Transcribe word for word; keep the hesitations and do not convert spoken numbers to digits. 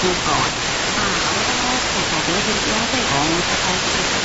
ก่อนถ้าเราขอเดี๋ยวเป็นเดียวไปของสบาย